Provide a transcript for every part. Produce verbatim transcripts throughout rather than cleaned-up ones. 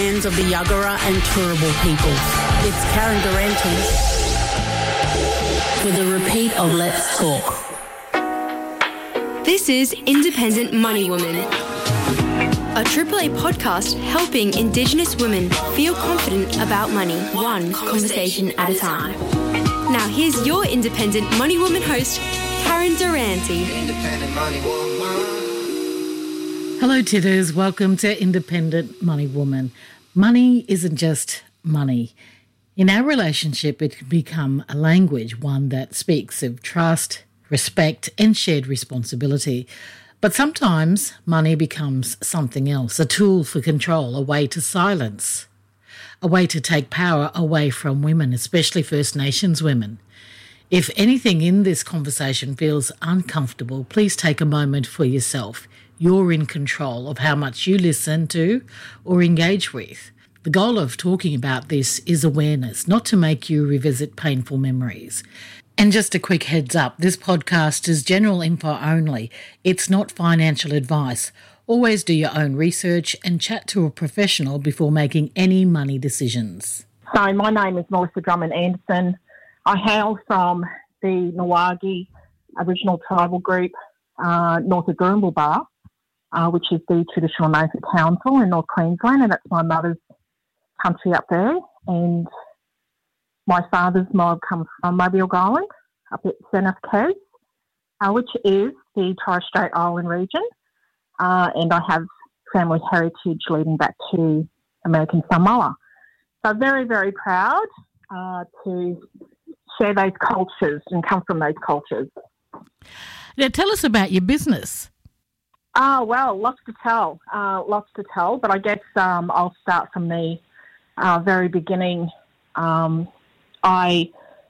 lands of the Yuggera and Turrbal peoples. It's Karen Durante with a repeat of Let's Talk. This is Independent Money Woman, a Triple A podcast helping Indigenous women feel confident about money, one conversation at a time. Now here's your Independent Money Woman host, Karen Durante. Independent Money Woman. Hello titters, welcome to Independent Money Woman. Money isn't just money. In our relationship, it can become a language, one that speaks of trust, respect and shared responsibility. But sometimes money becomes something else, a tool for control, a way to silence, a way to take power away from women, especially First Nations women. If anything in this conversation feels uncomfortable, please take a moment for yourself. You're in control of how much you listen to or engage with. The goal of talking about this is awareness, not to make you revisit painful memories. And just a quick heads up, this podcast is general info only. It's not financial advice. Always do your own research and chat to a professional before making any money decisions. So my name is Melissa Drummond Anderson. I hail from the Ngawagi Aboriginal Tribal Group uh, north of Goorumba, uh, which is the traditional name for Townsville in North Queensland, and that's my mother's country up there. And my father's mob comes from Mobile Island, up at Seneth Coast, uh, which is the Torres Strait Island region. Uh, and I have family heritage leading back to American Samoa. So very, very proud uh, to share those cultures and come from those cultures. Now tell us about your business. Ah, uh, well, lots to tell, uh, lots to tell. But I guess um, I'll start from the uh, very beginning. Um, I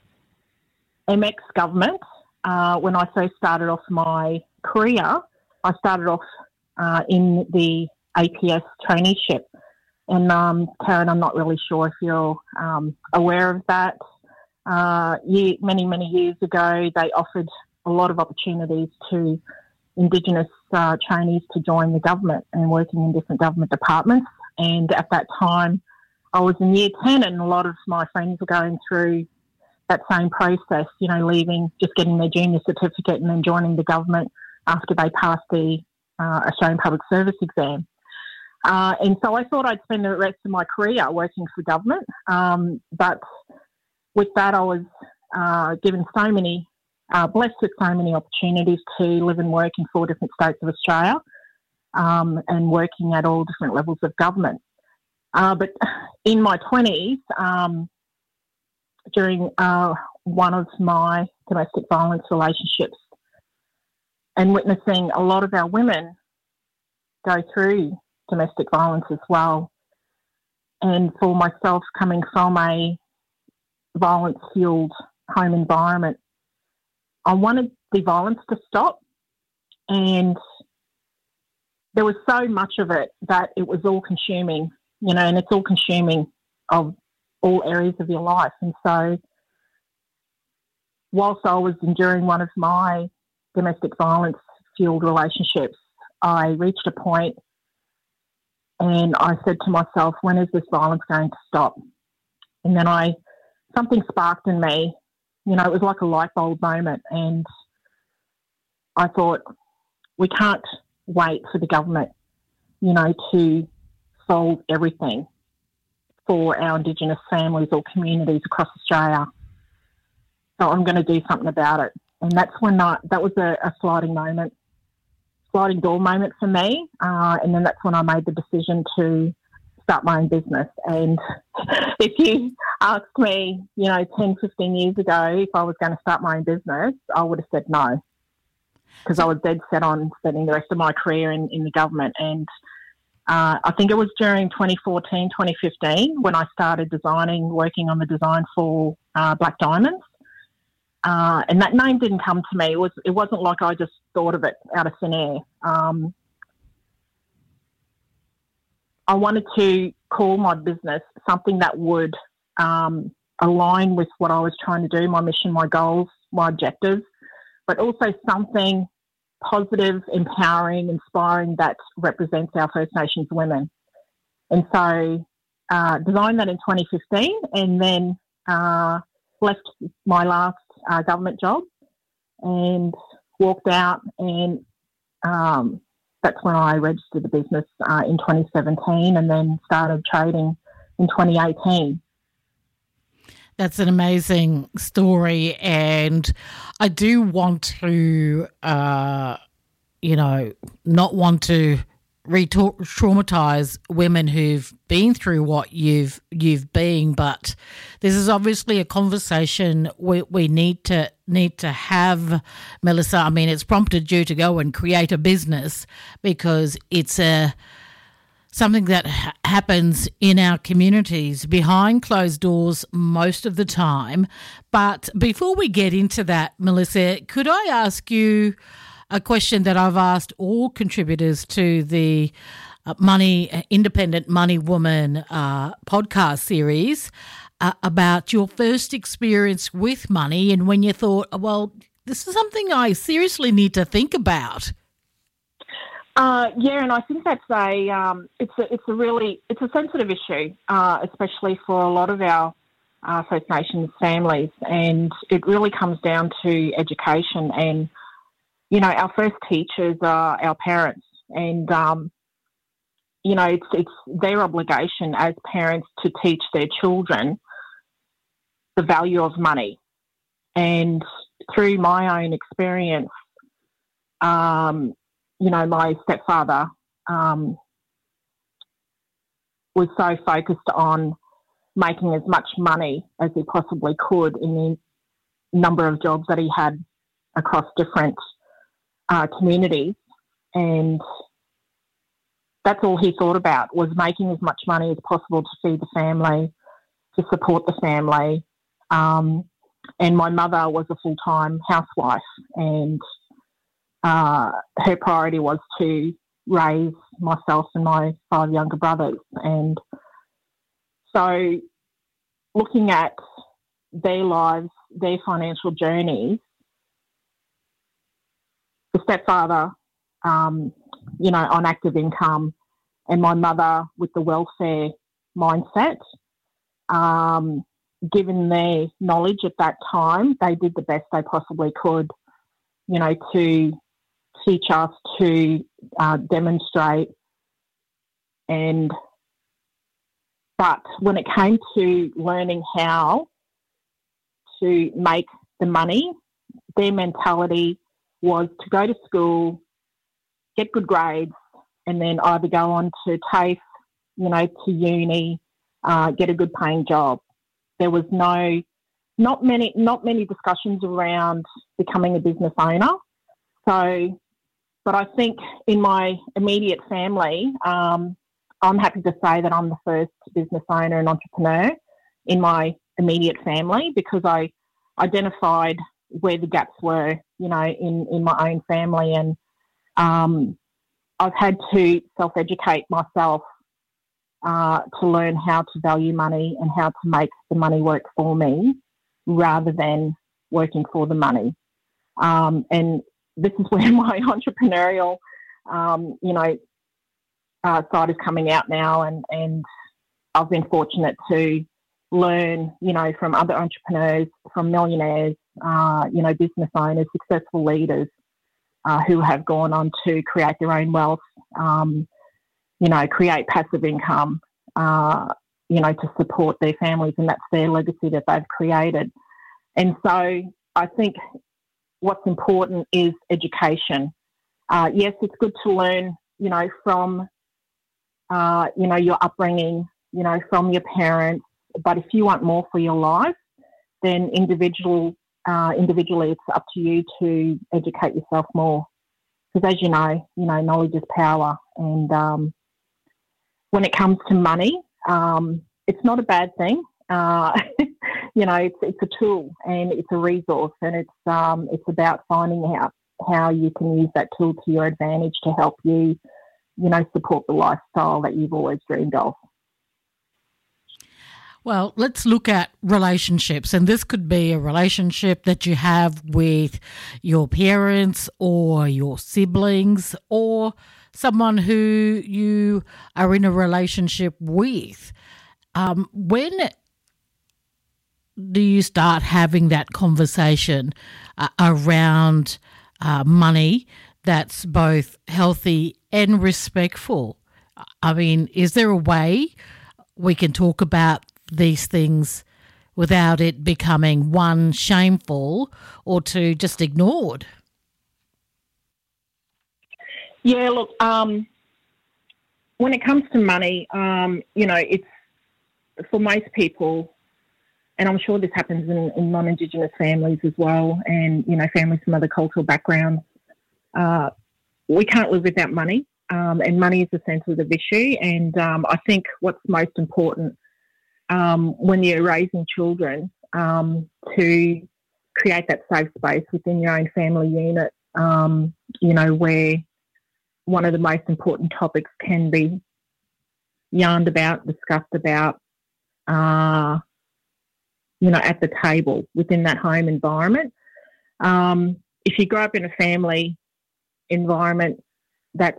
am ex-government. Uh, when I first started off my career, I started off uh, in the A P S traineeship. And, um, Karen, I'm not really sure if you're um, aware of that. Uh, year, many, many years ago, they offered a lot of opportunities to Indigenous uh, trainees to join the government and working in different government departments. And at that time, I was in year ten, and a lot of my friends were going through that same process, you know, leaving, just getting their junior certificate and then joining the government after they passed the uh, Australian Public Service exam. Uh, and so I thought I'd spend the rest of my career working for government. Um, but with that, I was uh, given so many, uh, blessed with so many opportunities to live and work in four different states of Australia um, and working at all different levels of government. Uh, but in my twenties, um, during uh, one of my domestic violence relationships and witnessing a lot of our women go through domestic violence as well, and for myself coming from a violence-fueled home environment, I wanted the violence to stop, and there was so much of it that it was all-consuming. You know, and it's all consuming of all areas of your life. And so whilst I was enduring one of my domestic violence fueled relationships, I reached a point and I said to myself, when is this violence going to stop? And then I, something sparked in me, you know, it was like a light bulb moment. And I thought, we can't wait for the government, you know, to solve everything for our Indigenous families or communities across Australia. So I'm going to do something about it. And that's when I, that was a, a sliding moment, sliding door moment for me. Uh, and then that's when I made the decision to start my own business. And if you asked me, you know, ten, fifteen years ago if I was going to start my own business, I would have said no, because I was dead set on spending the rest of my career in, in the government. And Uh, I think it was during twenty fourteen, twenty fifteen when I started designing, working on the design for uh, Black Diamonds. Uh, and that name didn't come to me. It, was, it wasn't like I just thought of it out of thin air. Um, I wanted to call my business something that would um, align with what I was trying to do, my mission, my goals, my objectives, but also something positive, empowering, inspiring that represents our First Nations women. And so uh, designed that in twenty fifteen, and then uh, left my last uh, government job and walked out, and um, that's when I registered the business uh, in twenty seventeen, and then started trading in twenty eighteen. That's an amazing story, and I do want to, uh, you know, not want to re-traumatize women who've been through what you've you've been, but this is obviously a conversation we, we need to need to have, Melissa. I mean, it's prompted you to go and create a business because it's a something that ha- happens in our communities behind closed doors most of the time. But before we get into that, Melissa, could I ask you a question that I've asked all contributors to the uh, Money Independent Money Woman uh, podcast series uh, about your first experience with money and when you thought, well, this is something I seriously need to think about. Uh, yeah, and I think that's a um, it's a it's a really it's a sensitive issue, uh, especially for a lot of our uh, First Nations families, and it really comes down to education. And you know, our first teachers are our parents, and um, you know, it's it's their obligation as parents to teach their children the value of money. And through my own experience, um, you know, my stepfather um, was so focused on making as much money as he possibly could in the number of jobs that he had across different uh, communities. And that's all he thought about, was making as much money as possible to feed the family, to support the family. Um, and my mother was a full-time housewife, and Uh, her priority was to raise myself and my five younger brothers. And so looking at their lives, their financial journeys, the stepfather, um, you know, on active income, and my mother with the welfare mindset, um, given their knowledge at that time, they did the best they possibly could, you know, to teach us, to uh, demonstrate. And but when it came to learning how to make the money, their mentality was to go to school, get good grades, and then either go on to TAFE, you know, to uni, uh, get a good paying job. There was no, not many, not many discussions around becoming a business owner. So, but I think in my immediate family, um, I'm happy to say that I'm the first business owner and entrepreneur in my immediate family, because I identified where the gaps were, you know, in, in my own family. And um, I've had to self-educate myself uh, to learn how to value money and how to make the money work for me rather than working for the money. Um, and this is where my entrepreneurial, um, you know, uh, side is coming out now. And, and I've been fortunate to learn, you know, from other entrepreneurs, from millionaires, uh, you know, business owners, successful leaders uh, who have gone on to create their own wealth, um, you know, create passive income, uh, you know, to support their families, and that's their legacy that they've created. And so I think what's important is education. Uh, yes, it's good to learn, you know, from, uh, you know, your upbringing, you know, from your parents. But if you want more for your life, then individual, uh, individually, it's up to you to educate yourself more. Because as you know, you know, knowledge is power. And um, when it comes to money, um, it's not a bad thing. Uh, you know, it's it's a tool and it's a resource, and it's um, it's about finding out how you can use that tool to your advantage to help you, you know, support the lifestyle that you've always dreamed of. Well, let's look at relationships, and this could be a relationship that you have with your parents or your siblings or someone who you are in a relationship with. Um, when do you start having that conversation uh, around uh, money that's both healthy and respectful? I mean, is there a way we can talk about these things without it becoming, one, shameful, or two, just ignored? Yeah, look, um, when it comes to money, um, you know, it's for most people, and I'm sure this happens in, in non-Indigenous families as well, and, you know, families from other cultural backgrounds, uh, we can't live without money, um, and money is the sensitive issue. And um, I think what's most important um, when you're raising children, um, to create that safe space within your own family unit, um, you know, where one of the most important topics can be yarned about, discussed about, uh, you know, at the table within that home environment. Um, if you grow up in a family environment that's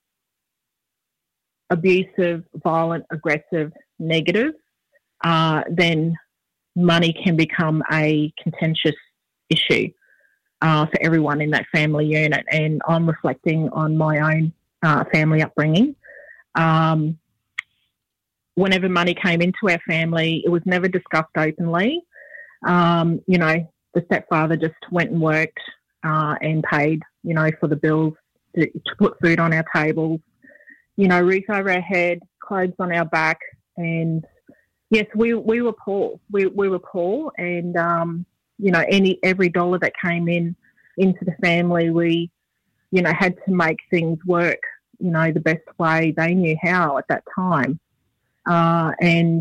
abusive, violent, aggressive, negative, uh, then money can become a contentious issue uh, for everyone in that family unit. And I'm reflecting on my own uh, family upbringing. Um, whenever money came into our family, it was never discussed openly. Um, you know, the stepfather just went and worked uh, and paid, you know, for the bills to, to put food on our tables, you know, roof over our head, clothes on our back. And yes, we we were poor. We we were poor, and um, you know, any every dollar that came in into the family, we, you know, had to make things work, you know, the best way they knew how at that time. Uh, and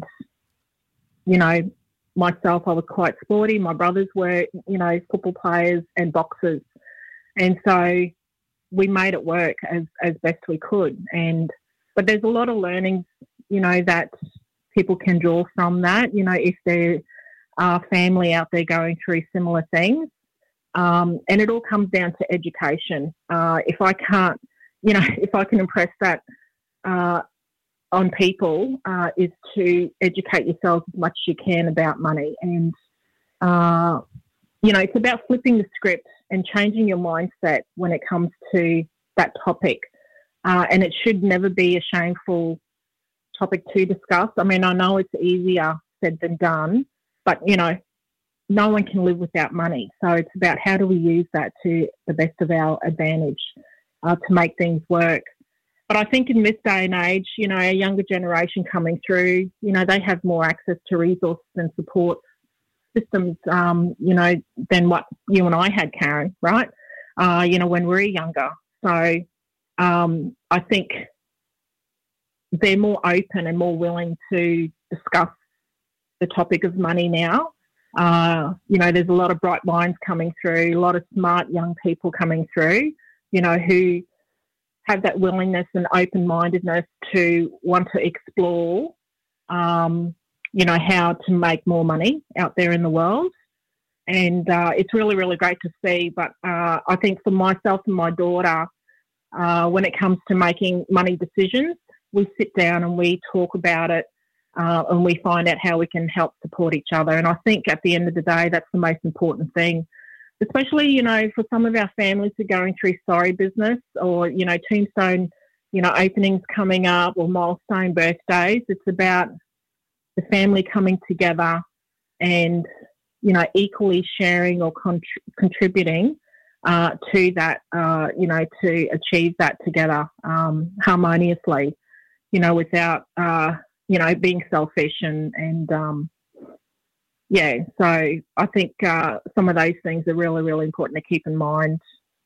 you know, myself, I was quite sporty. My brothers were, you know, football players and boxers, and so we made it work as as best we could. And but there's a lot of learnings, you know, that people can draw from that, you know, if there are family out there going through similar things. Um, and it all comes down to education. Uh, if I can't, you know, if I can impress that uh, on people, uh, is to educate yourselves as much as you can about money. And, uh, you know, it's about flipping the script and changing your mindset when it comes to that topic. Uh, and it should never be a shameful topic to discuss. I mean, I know it's easier said than done, but, you know, no one can live without money. So it's about how do we use that to the best of our advantage uh, to make things work. But I think in this day and age, you know, our younger generation coming through, you know, they have more access to resources and support systems, um, you know, than what you and I had, Karen, right? Uh, you know, when we were younger. So um, I think they're more open and more willing to discuss the topic of money now. Uh, you know, there's a lot of bright minds coming through, a lot of smart young people coming through, you know, who have that willingness and open-mindedness to want to explore, um, you know, how to make more money out there in the world. And uh, it's really, really great to see. But uh, I think for myself and my daughter, uh, when it comes to making money decisions, we sit down and we talk about it uh, and we find out how we can help support each other. And I think at the end of the day, that's the most important thing, especially, you know, for some of our families who are going through sorry business or, you know, tombstone, you know, openings coming up or milestone birthdays. It's about the family coming together and, you know, equally sharing or contr- contributing uh, to that, uh, you know, to achieve that together um, harmoniously, you know, without, uh, you know, being selfish and, and um, yeah, so I think uh, some of those things are really, really important to keep in mind.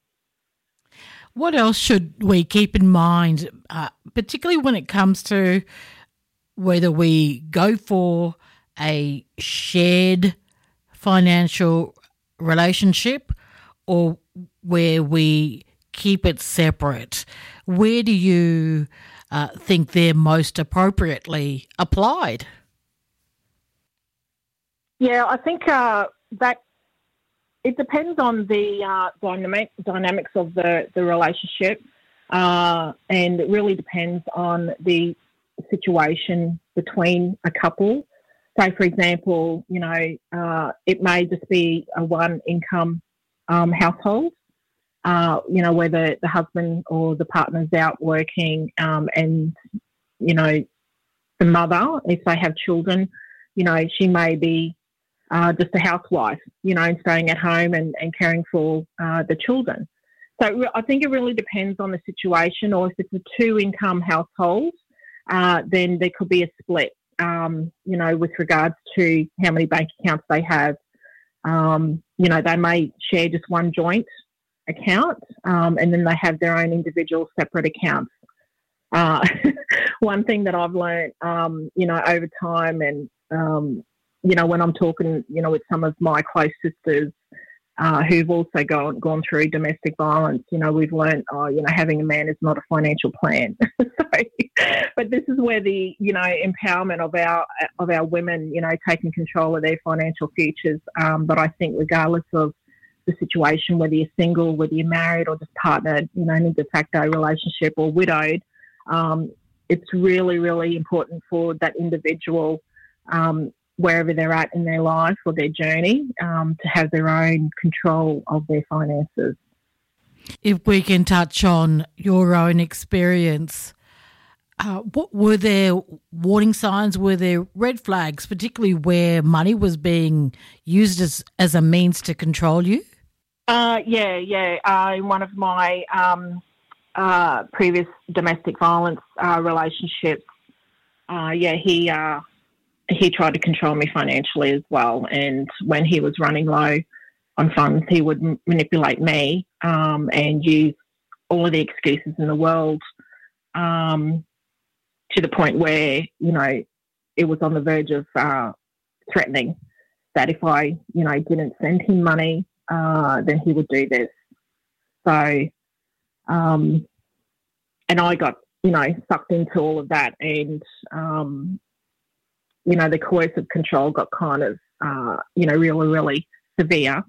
What else should we keep in mind, uh, particularly when it comes to whether we go for a shared financial relationship or where we keep it separate? Where do you uh, think they're most appropriately applied? Yeah, I think uh, that it depends on the uh, dynamic dynamics of the, the relationship, uh, and it really depends on the situation between a couple. So, for example, you know, uh, it may just be a one-income um, household, uh, you know, where the, the husband or the partner's out working um, and, you know, the mother, if they have children, you know, she may be uh, just a housewife, you know, and staying at home and, and caring for uh, the children. So I think it really depends on the situation, or if it's a two-income household, uh, then there could be a split, um, you know, with regards to how many bank accounts they have. Um, you know, they may share just one joint account um, and then they have their own individual separate accounts. Uh, one thing that I've learned, um, you know, over time and, um, you know, when I'm talking, you know, with some of my close sisters, Uh, who've also gone gone through domestic violence, you know, we've learned, oh, you know, having a man is not a financial plan. so, but this is where the, you know, empowerment of our of our women, you know, taking control of their financial futures. Um, but I think regardless of the situation, whether you're single, whether you're married or just partnered, you know, in a de facto relationship or widowed, um, it's really, really important for that individual, um, wherever they're at in their life or their journey, um, to have their own control of their finances. If we can touch on your own experience, uh, what were there warning signs, were there red flags, particularly where money was being used as, as a means to control you? Uh, yeah, yeah. Uh, in one of my um, uh, previous domestic violence uh, relationships, uh, yeah, he... Uh, he tried to control me financially as well. And when he was running low on funds, he would m- manipulate me um, and use all of the excuses in the world um, to the point where, you know, it was on the verge of uh, threatening that if I, you know, didn't send him money, uh, then he would do this. So, um, and I got, you know, sucked into all of that and, um, you know, the coercive control got kind of, uh, you know, really, really severe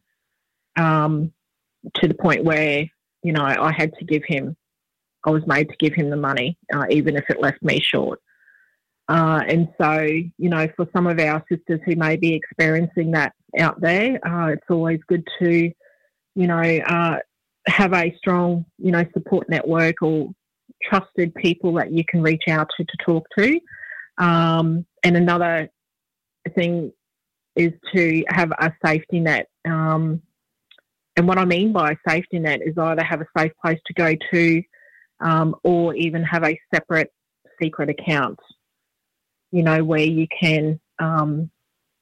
um, to the point where, you know, I had to give him, I was made to give him the money, uh, even if it left me short. Uh, and so, you know, for some of our sisters who may be experiencing that out there, uh, it's always good to, you know, uh, have a strong, you know, support network or trusted people that you can reach out to to talk to. Um, and another thing is to have a safety net. Um, and what I mean by a safety net is either have a safe place to go to um, or even have a separate secret account, you know, where you can, um,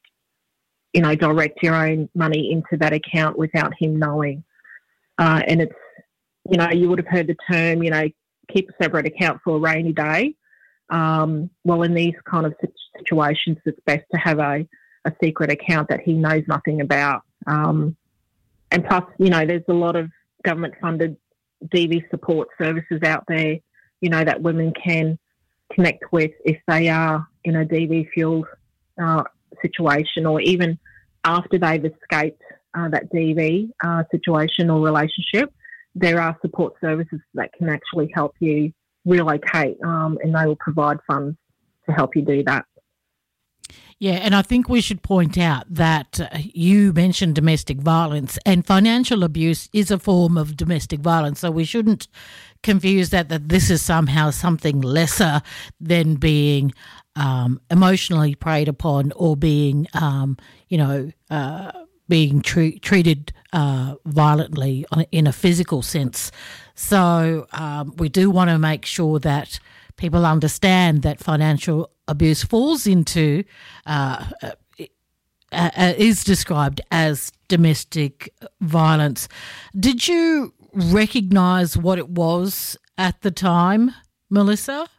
you know, direct your own money into that account without him knowing. Uh, and it's, you know, you would have heard the term, you know, keep a separate account for a rainy day. Um, well, in these kind of situations, it's best to have a, a secret account that he knows nothing about. Um, and plus, you know, there's a lot of government-funded D V support services out there, you know, that women can connect with if they are in a D V-fueled uh, situation, or even after they've escaped uh, that D V uh, situation or relationship. There are support services that can actually help you relocate, um, and they will provide funds to help you do that. Yeah, and I think we should point out that uh, you mentioned domestic violence, and financial abuse is a form of domestic violence, so we shouldn't confuse that, that this is somehow something lesser than being um, emotionally preyed upon or being, um, you know, uh, being tre- treated uh, violently on, in a physical sense. So um, we do want to make sure that people understand that financial abuse falls into, uh, uh, uh, is described as domestic violence. Did you recognise what it was at the time, Melissa?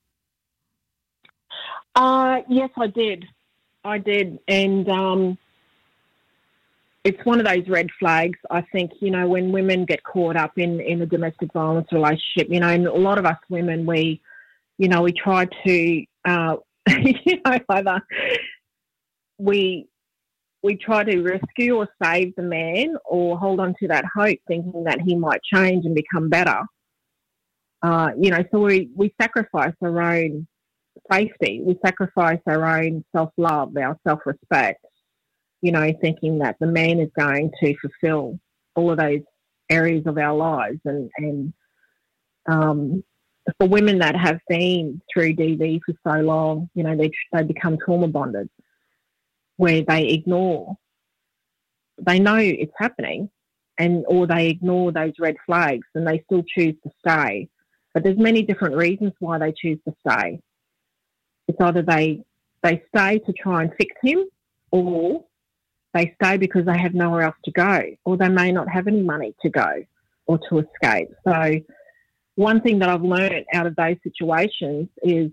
Uh, yes, I did. I did. And um, it's one of those red flags. I think, you know, when women get caught up in, in a domestic violence relationship, you know, and a lot of us women, we, you know, we try to, uh, you know, either we we try to rescue or save the man, or hold on to that hope, thinking that he might change and become better. Uh, you know, so we, we sacrifice our own safety. We sacrifice our own self-love, our self-respect, you know, thinking that the man is going to fulfill all of those areas of our lives. And, and um, for women that have been through D V for so long, you know, they, they become trauma bonded, where they ignore, they know it's happening, and or they ignore those red flags and they still choose to stay. But there's many different reasons why they choose to stay. It's either they they stay to try and fix him, or they stay because they have nowhere else to go, or they may not have any money to go or to escape. So one thing that I've learned out of those situations is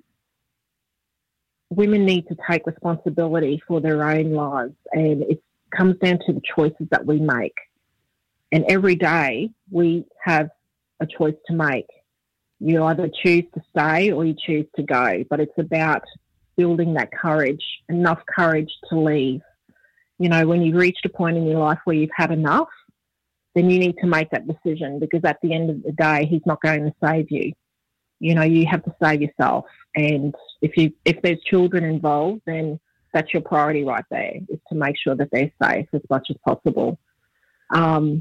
women need to take responsibility for their own lives, and it comes down to the choices that we make. And every day we have a choice to make. You either choose to stay or you choose to go, but it's about building that courage, enough courage to leave. You know, when you've reached a point in your life where you've had enough, then you need to make that decision, because at the end of the day, he's not going to save you. You know, you have to save yourself. And if you if there's children involved, then that's your priority right there, is to make sure that they're safe as much as possible. Um,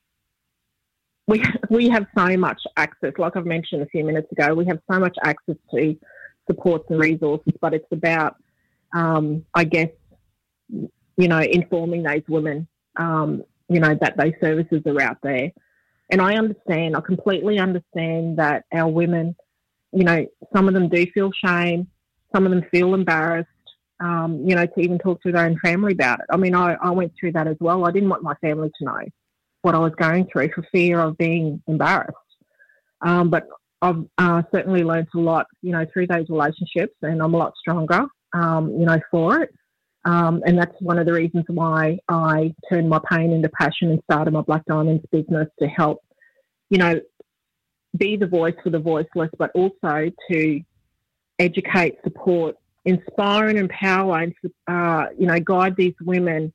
we we have so much access, like I've mentioned a few minutes ago, we have so much access to supports and resources, but it's about, um, I guess, you know, informing those women, um, you know, that those services are out there. And I understand, I completely understand that our women, you know, some of them do feel shame, some of them feel embarrassed, um, you know, to even talk to their own family about it. I mean, I, I went through that as well. I didn't want my family to know what I was going through for fear of being embarrassed. Um, but I've uh, certainly learned a lot, you know, through those relationships, and I'm a lot stronger, um, you know, for it. Um, and that's one of the reasons why I turned my pain into passion and started my Black Diamonds business, to help, you know, be the voice for the voiceless, but also to educate, support, inspire and empower and, uh, you know, guide these women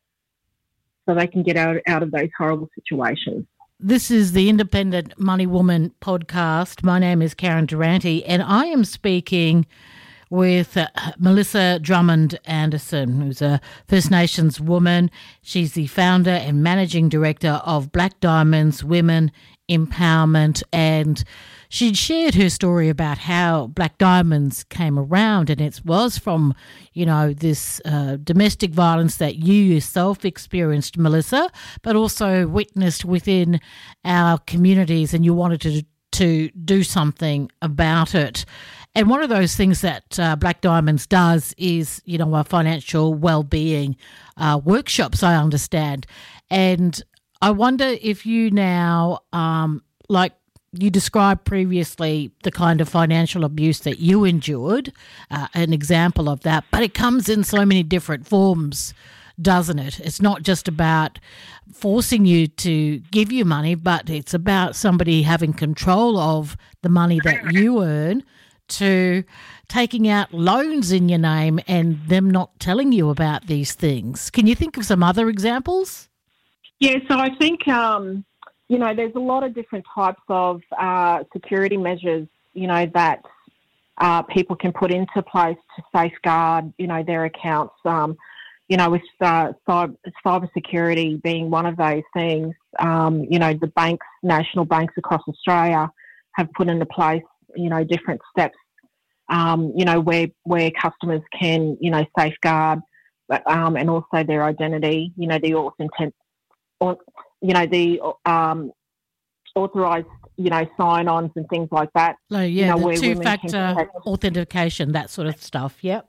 so they can get out, out of those horrible situations. This is the Independent Money Woman podcast. My name is Karen Durante, and I am speaking with uh, Melissa Drummond Anderson, who's a First Nations woman. She's the founder and managing director of Black Diamonds Women Empowerment, and she shared her story about how Black Diamonds came around, and it was from, you know, this uh, domestic violence that you yourself experienced, Melissa, but also witnessed within our communities, and you wanted to to do something about it. And one of those things that uh, Black Diamonds does is, you know, a financial well-being uh, workshops, I understand. And I wonder if you now, um, like you described previously, the kind of financial abuse that you endured, uh, an example of that, but it comes in so many different forms, doesn't it? It's not just about forcing you to give you money, but it's about somebody having control of the money that you earn, to taking out loans in your name and them not telling you about these things. Can you think of some other examples? Yeah, so I think, um, you know, there's a lot of different types of uh, security measures, you know, that uh, people can put into place to safeguard, you know, their accounts. Um, you know, with uh, cyber, cyber security being one of those things, um, you know, the banks, national banks across Australia have put into place, you know, different steps, um, you know, where where customers can, you know, safeguard, um, and also their identity, you know, the authentic, or, you know, the um, authorised, you know, sign-ons and things like that. So, yeah, you know, the where two-factor authentication, that sort of stuff, yep.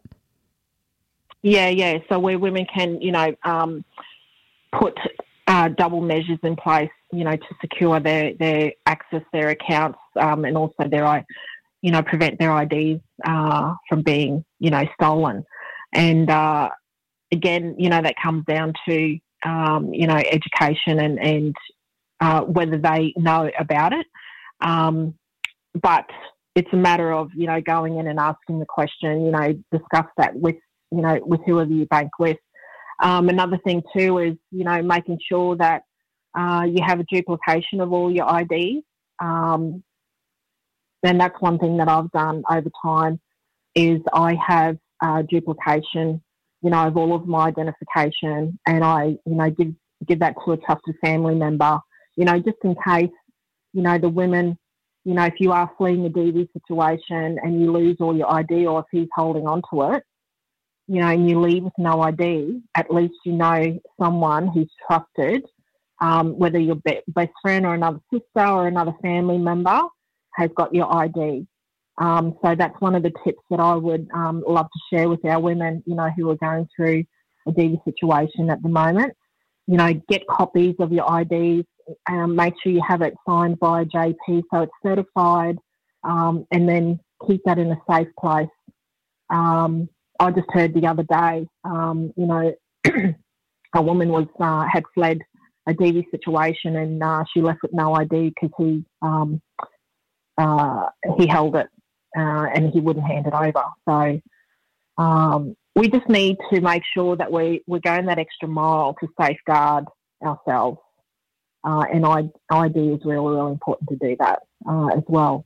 Yeah, yeah. So where women can, you know, um, put uh, double measures in place, you know, to secure their, their access, their accounts, um, and also their, you know, prevent their I Ds uh, from being, you know, stolen. And uh, again, you know, that comes down to, um, you know, education and, and uh, whether they know about it. Um, but it's a matter of, you know, going in and asking the question, you know, discuss that with, you know, with whoever you bank with. Um, another thing too is, you know, making sure that uh, you have a duplication of all your I Ds. Um, and that's one thing that I've done over time, is I have uh, duplication, you know, of all of my identification, and I, you know, give give that to a trusted family member, you know, just in case, you know, the women, you know, if you are fleeing a D V situation and you lose all your I D, or if he's holding on to it, you know, and you leave with no I D, at least you know someone who's trusted, um, whether your be- best friend or another sister or another family member has got your I D. Um, so that's one of the tips that I would um, love to share with our women, you know, who are going through a D V situation at the moment. You know, get copies of your I Ds, um, make sure you have it signed by a J P so it's certified, um, and then keep that in a safe place. Um, I just heard the other day, um, you know, a woman was uh, had fled a D V situation, and uh, she left with no I D because he um, uh, he held it uh, and he wouldn't hand it over. So um, we just need to make sure that we, we're going that extra mile to safeguard ourselves. Uh, and I, I D is really, really important to do that uh, as well.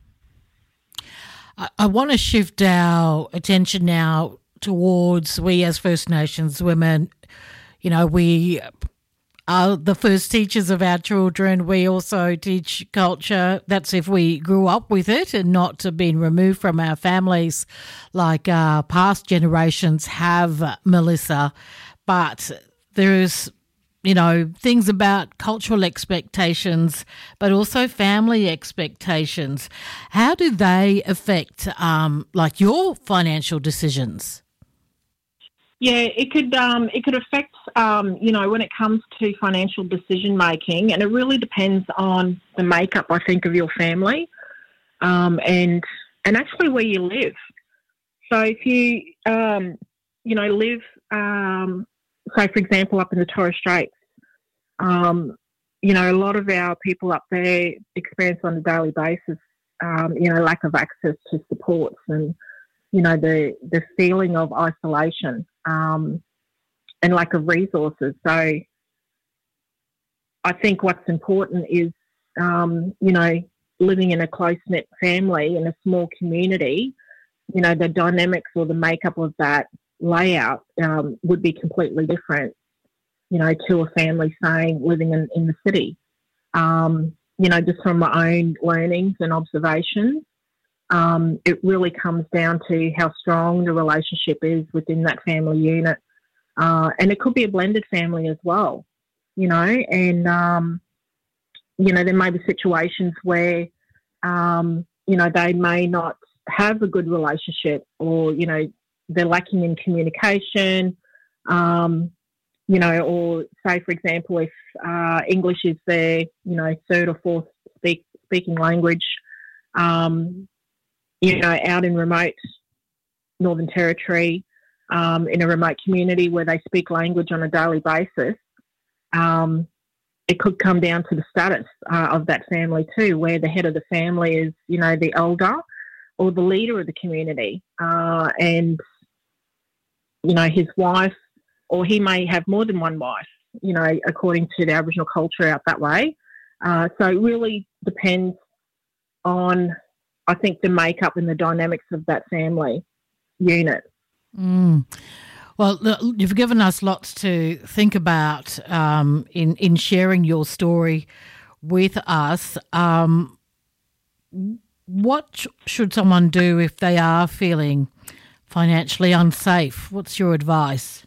I, I want to shift our attention now towards we as First Nations women. You know, we are the first teachers of our children. We also teach culture. That's if we grew up with it and not been removed from our families like uh, past generations have, Melissa. But there's, you know, things about cultural expectations, but also family expectations. How do they affect, um, like, your financial decisions? Yeah, it could um, it could affect, um, you know, when it comes to financial decision making, and it really depends on the makeup, I think, of your family, um, and and actually where you live. So if you, um, you know, live, um, say for example, up in the Torres Straits, um, you know, a lot of our people up there experience on a daily basis, um, you know, lack of access to supports and, you know, the the feeling of isolation. Um, and lack of resources. So I think what's important is, um, you know, living in a close-knit family in a small community, you know, the dynamics or the makeup of that layout um, would be completely different, you know, to a family, say, living in, in the city. Um, you know, just from my own learnings and observations, Um, it really comes down to how strong the relationship is within that family unit. Uh, and it could be a blended family as well, you know, and, um, you know, there may be situations where, um, you know, they may not have a good relationship, or, you know, they're lacking in communication, um, you know, or say, for example, if uh, English is their, you know, third or fourth speak, speaking language, um, you know, out in remote Northern Territory, um, in a remote community where they speak language on a daily basis, um, it could come down to the status uh, of that family too, where the head of the family is, you know, the elder or the leader of the community, uh, and, you know, his wife, or he may have more than one wife, you know, according to the Aboriginal culture out that way. Uh, so it really depends on, I think, the makeup and the dynamics of that family unit. Mm. Well, you've given us lots to think about um, in, in sharing your story with us. Um, what sh- should someone do if they are feeling financially unsafe? What's your advice?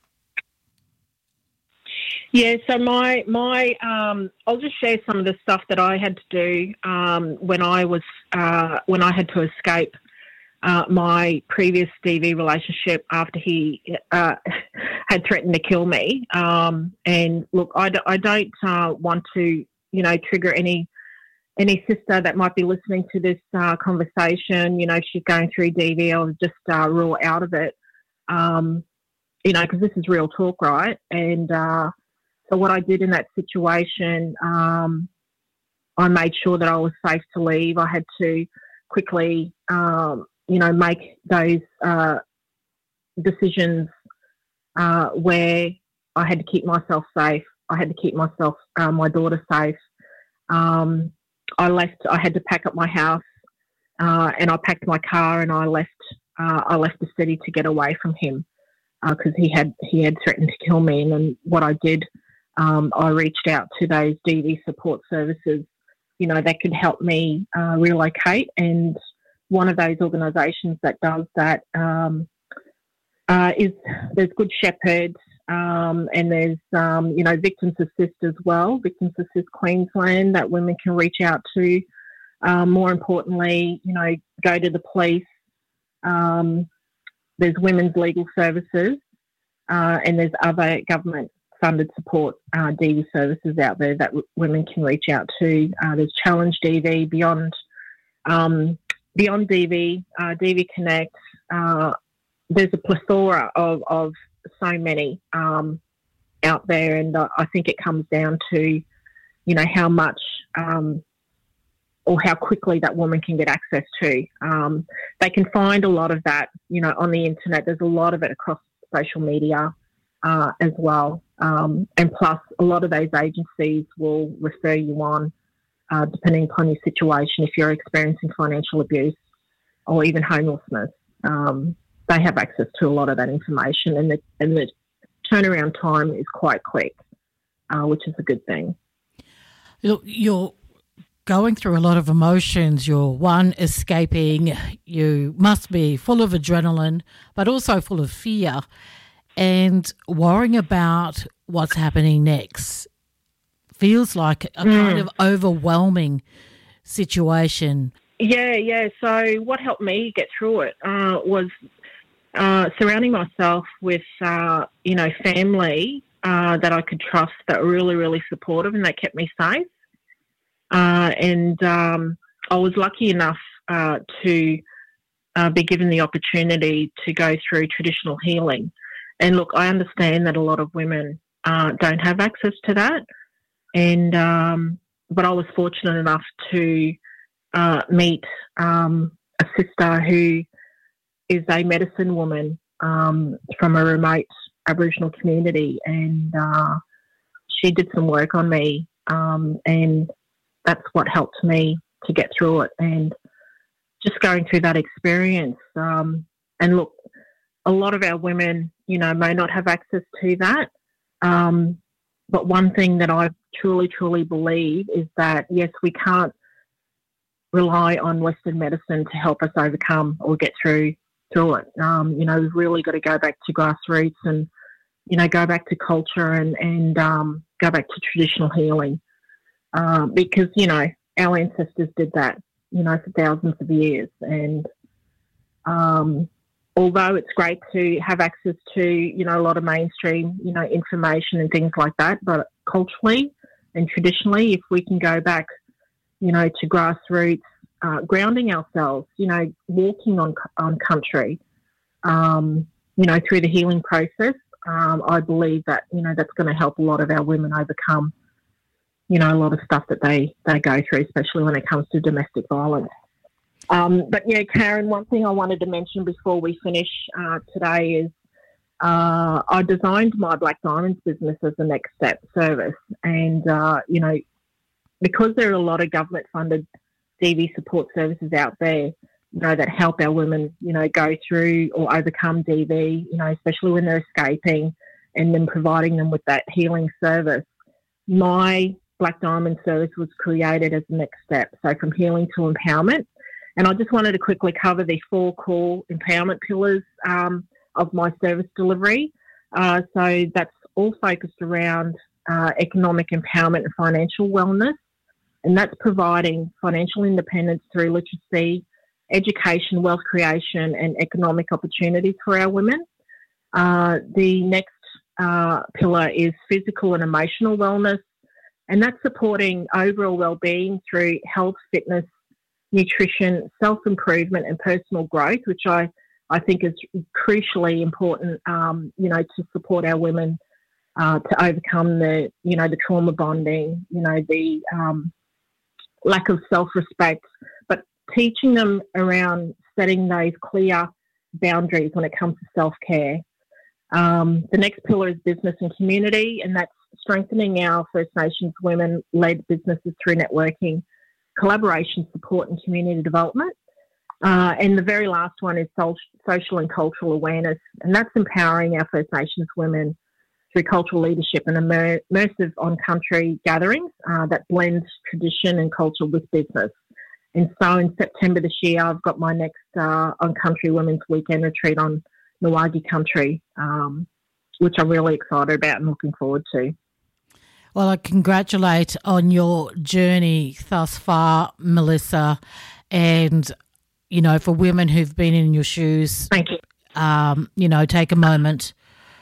Yeah, so my, my um, I'll just share some of the stuff that I had to do um, when I was uh, when I had to escape uh, my previous D V relationship after he uh, had threatened to kill me. Um, and look, I, d- I don't uh, want to, you know, trigger any any sister that might be listening to this uh, conversation. You know, if she's going through D V, I'll just uh, rule out of it. Um, you know, because this is real talk, right? And uh, So what I did in that situation, um, I made sure that I was safe to leave. I had to quickly, um, you know, make those uh, decisions uh, where I had to keep myself safe. I had to keep myself, uh, my daughter safe. Um, I left, I had to pack up my house uh, and I packed my car and I left uh, I left the city to get away from him because uh, he had he had threatened to kill me. And then what I did, um, I reached out to those D V support services, you know, that could help me uh, relocate. And one of those organisations that does that um, uh, is there's Good Shepherd, um, and there's um, you know Victims Assist as well, Victims Assist Queensland, that women can reach out to. Um, more importantly, you know, go to the police. Um, there's Women's Legal Services, uh, and there's other government-funded support uh, D V services out there that w- women can reach out to. Uh, there's Challenge D V, Beyond um, Beyond D V, uh, D V Connect. Uh, there's a plethora of, of so many um, out there, and uh, I think it comes down to, you know, how much um, or how quickly that woman can get access to. Um, they can find a lot of that, you know, on the internet. There's a lot of it across social media uh, as well. Um, and plus, a lot of those agencies will refer you on, uh, depending upon your situation, if you're experiencing financial abuse or even homelessness. Um, they have access to a lot of that information, and the, and the turnaround time is quite quick, uh, which is a good thing. Look, you're going through a lot of emotions. You're, one, escaping. You must be full of adrenaline, but also full of fear and worrying about what's happening next. Feels like a mm. kind of overwhelming situation. Yeah, yeah. So what helped me get through it uh, was uh, surrounding myself with, uh, you know, family uh, that I could trust, that were really, really supportive, and that kept me safe. Uh, and um, I was lucky enough uh, to uh, be given the opportunity to go through traditional healing. And look, I understand that a lot of women uh, don't have access to that. And um, but I was fortunate enough to uh, meet um, a sister who is a medicine woman um, from a remote Aboriginal community, and uh, she did some work on me, um, and that's what helped me to get through it. And just going through that experience, um, and look, a lot of our women, you know, may not have access to that. Um, but one thing that I truly, truly believe is that, yes, we can't rely on Western medicine to help us overcome or get through through it. Um, you know, we've really got to go back to grassroots and, you know, go back to culture and, and um, go back to traditional healing. Um, because, you know, our ancestors did that, you know, for thousands of years. And um, although it's great to have access to, you know, a lot of mainstream, you know, information and things like that, but culturally and traditionally, if we can go back, you know, to grassroots, uh, grounding ourselves, you know, walking on on country, um, you know, through the healing process, um, I believe that, you know, that's going to help a lot of our women overcome, you know, a lot of stuff that they, they go through, especially when it comes to domestic violence. Um, but, yeah, Karen, one thing I wanted to mention before we finish uh, today is uh, I designed my Black Diamonds business as a next step service. And, uh, you know, because there are a lot of government-funded D V support services out there, you know, that help our women, you know, go through or overcome D V, you know, especially when they're escaping, and then providing them with that healing service. My Black Diamond service was created as the next step, so from healing to empowerment. And I just wanted to quickly cover the four core empowerment pillars um, of my service delivery. Uh, so that's all focused around uh, economic empowerment and financial wellness, and that's providing financial independence through literacy, education, wealth creation, and economic opportunities for our women. Uh, the next uh, pillar is physical and emotional wellness, and that's supporting overall well-being through health, fitness, nutrition, self-improvement and personal growth, which I, I think is crucially important, um, you know, to support our women uh, to overcome the, you know, the trauma bonding, you know, the um, lack of self-respect, but teaching them around setting those clear boundaries when it comes to self-care. Um, the next pillar is business and community, and that's strengthening our First Nations women-led businesses through networking, collaboration, support and community development. Uh, and the very last one is social, social and cultural awareness, and that's empowering our First Nations women through cultural leadership and immer- immersive on-country gatherings uh, that blend tradition and culture with business. And so in September this year, I've got my next uh, on-country women's weekend retreat on Ngawagi country, um, which I'm really excited about and looking forward to. Well, I congratulate on your journey thus far, Melissa, and, you know, for women who've been in your shoes, thank you. Um, you know, take a moment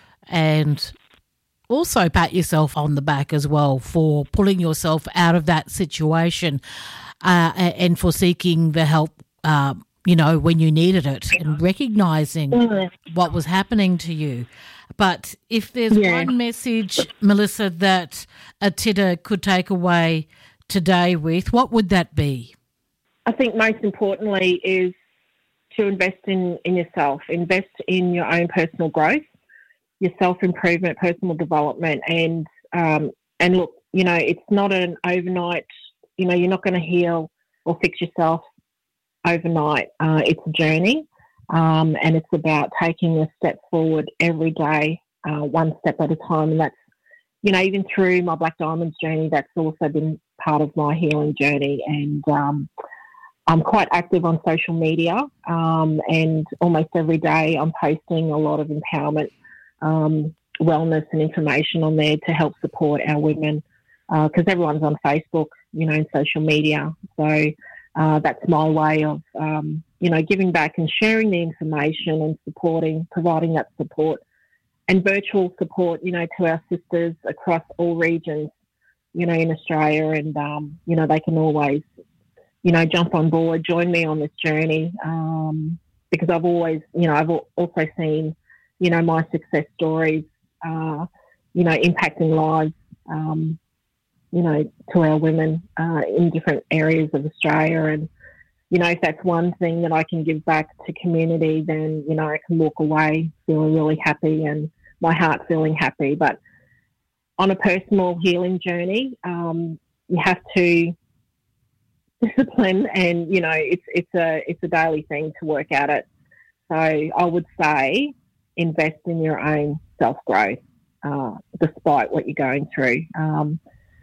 and also pat yourself on the back as well for pulling yourself out of that situation uh, and for seeking the help, uh, you know, when you needed it and recognising mm. what was happening to you. But if there's yeah. one message, Melissa, that a tidder could take away today with, what would that be? I think most importantly is to invest in, in yourself, invest in your own personal growth, your self-improvement, personal development. And, um, and look, you know, it's not an overnight, you know, you're not going to heal or fix yourself overnight. Uh, it's a journey. Um, and it's about taking a step forward every day, uh, one step at a time. And that's, you know, even through my Black Diamonds journey, that's also been part of my healing journey. And um, I'm quite active on social media, um, and almost every day I'm posting a lot of empowerment, um, wellness and information on there to help support our women, because uh, everyone's on Facebook, you know, and social media. So uh, that's my way of, um, you know, giving back and sharing the information and supporting, providing that support and virtual support, you know, to our sisters across all regions, you know, in Australia. And, um, you know, they can always, you know, jump on board, join me on this journey, um, because I've always, you know, I've also seen, you know, my success stories, uh, you know, impacting lives, um, you know, to our women uh, in different areas of Australia. And, you know, if that's one thing that I can give back to community, then, you know, I can walk away feeling really happy and my heart feeling happy. But on a personal healing journey, um, you have to discipline, and, you know, it's it's a it's a daily thing to work at it. So I would say invest in your own self-growth, uh, despite what you're going through. Um,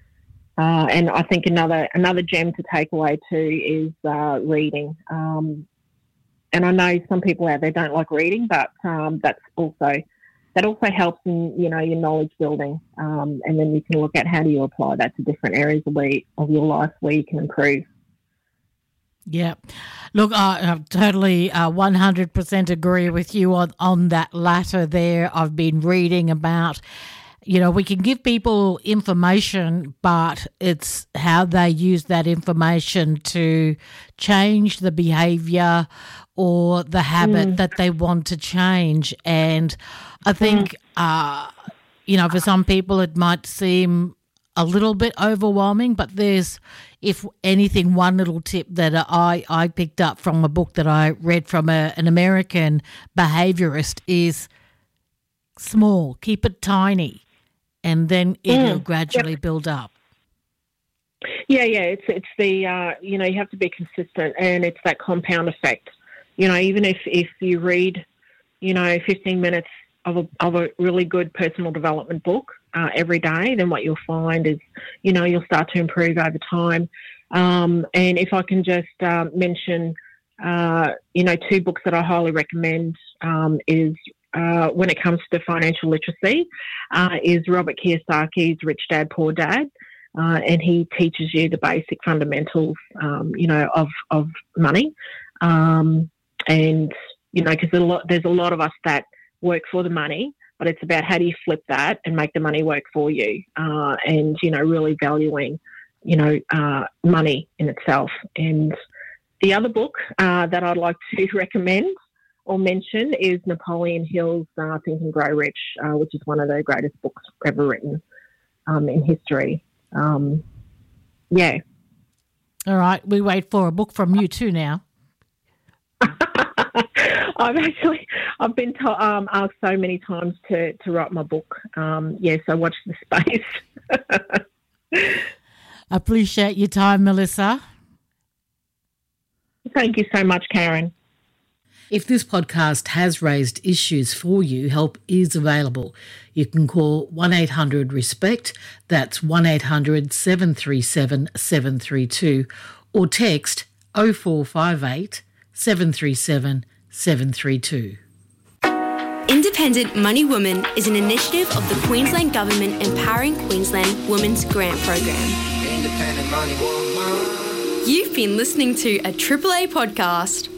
uh, and I think another another gem to take away too is uh, reading. Um, and I know some people out there don't like reading, but um, that's also that also helps in, you know, your knowledge building. Um, and then you can look at how do you apply that to different areas of, where, of your life where you can improve. Yeah. Look, I, I totally uh, one hundred percent agree with you on, on that latter there. I've been reading about, you know, we can give people information, but it's how they use that information to change the behaviour or the habit mm. that they want to change. And I think, mm. uh, you know, for some people it might seem a little bit overwhelming, but there's, if anything, one little tip that I, I picked up from a book that I read from a, an American behaviourist is small, keep it tiny, and then it'll mm. gradually yep. build up. Yeah, yeah, it's it's the, uh, you know, you have to be consistent, and it's that compound effect. You know, even if, if you read, you know, fifteen minutes of a, of a really good personal development book, Uh, every day, then what you'll find is, you know, you'll start to improve over time. Um, and if I can just uh, mention, uh, you know, two books that I highly recommend um, is uh, when it comes to financial literacy, uh, is Robert Kiyosaki's Rich Dad, Poor Dad. Uh, and he teaches you the basic fundamentals, um, you know, of, of money. Um, and, you know, because there's, there's a lot of us that work for the money, but it's about how do you flip that and make the money work for you, uh, and, you know, really valuing, you know, uh, money in itself. And the other book uh, that I'd like to recommend or mention is Napoleon Hill's uh, Think and Grow Rich, uh, which is one of the greatest books ever written um, in history. Um, yeah. All right. We wait for a book from you too now. I've actually, I've been to, um, asked so many times to, to write my book. Um, yes, I watch the space. Appreciate your time, Melissa. Thank you so much, Karen. If this podcast has raised issues for you, help is available. You can call one eight hundred RESPECT, that's one eight hundred seven three seven seven three two, or text oh four five eight seven three seven seven three two. Independent Money Woman is an initiative of the Queensland Government Empowering Queensland Women's Grant Program. Independent money woman. You've been listening to a Triple A podcast.